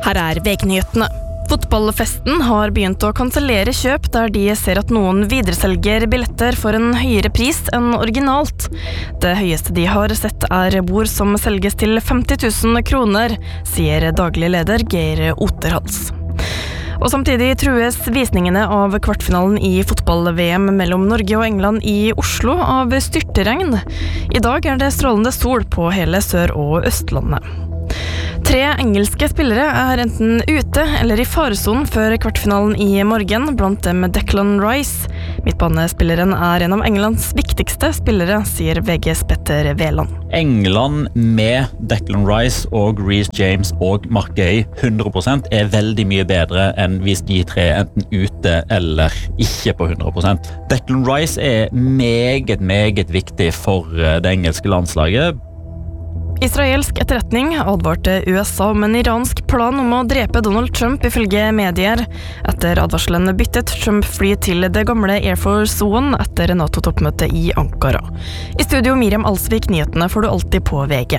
Her VG-nyhetene. Fotballfesten har begynt å kansellere kjøp der de ser at noen videreselger billetter for en høyere pris enn originalt. Det høyeste de har sett bord som selges til 50 000 kroner, sier daglig leder Geir Oterhals. Og samtidig trues visningene av kvartfinalen i fotball-VM mellom Norge og England i Oslo av styrteregn. I dag det strålende sol på hele Sør- og Østlandet. 3 engelske spillere enten ute eller i faresonen før kvartfinalen i morgen, blant dem Declan Rice. Midtbanespilleren en av Englands viktigste spillere, sier VGs Petter Veland. England med Declan Rice og Reece James og Mark Gay 100% veldig mye bedre enn hvis de 3 enten ute eller ikke på 100%. Declan Rice meget viktig for det engelske landslaget. Israelsk etterretning advarte USA om en iransk plan om å drepe Donald Trump ifølge medier. Etter advarselen byttet Trump fly til det gamle Air Force One etter NATO-toppmøtet i Ankara. I studio Miriam Alsvik, nyhetene får du alltid på VG.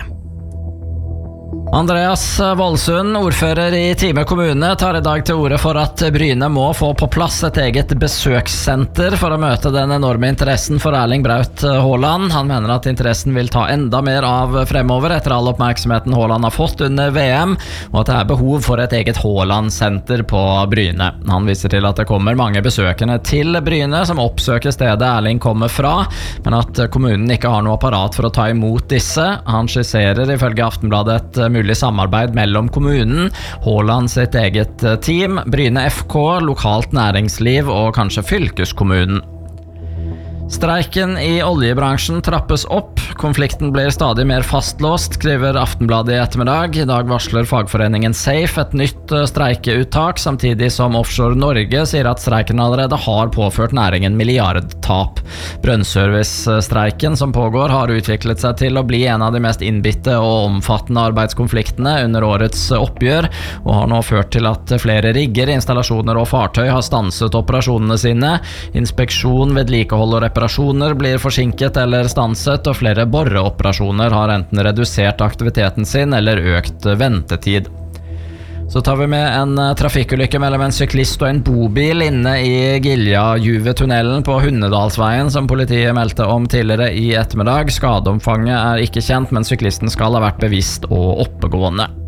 Andreas Voldsund, ordfører i Time kommune, tar i dag til orde for at Bryne må få på plass et eget besøkssenter for å møte den enorme interessen for Erling Braut Haaland. Han mener at interessen vil ta enda mer av fremover etter all oppmerksomheten Haaland har fått under VM, og at det behov for et eget Haaland-senter på Bryne. Han viser til at det kommer mange besøkende til Bryne som oppsøker stedet Erling kommer fra, men at kommunen ikke har noe apparat for å ta imot disse. Han skisserer ifølge Aftenbladet et mulig samarbeid mellom kommunen, Haaland sitt eget team, Bryne FK, lokalt næringsliv og kanskje fylkeskommunen. Streiken i oljebransjen trappes opp. Konflikten blir stadig mer fastlåst, skriver Aftenbladet i ettermiddag. I dag varsler fagforeningen SAFE et nytt streikeuttak, samtidig som Offshore Norge sier at streiken allerede har påført næringen milliardtap. Brønnservice-streiken som pågår har utviklet seg til å bli en av de mest innbitte og omfattende arbeidskonfliktene under årets oppgjør, og har nå ført til at flere rigger, installasjoner og fartøy har stanset operasjonene sine. Inspeksjon, vedlikehold og reparasjoner blir forsinket eller stanset, og flere boreoperasjoner har enten redusert aktiviteten sin eller økt ventetid. Så tar vi med en trafikkulykke mellom en syklist og en bobil inne i Gilja-Juve-tunnelen på Hundedalsveien, som politiet meldte om tidligere i ettermiddag. Skadeomfanget ikke kjent, men syklisten skal ha vært bevisst og oppegående.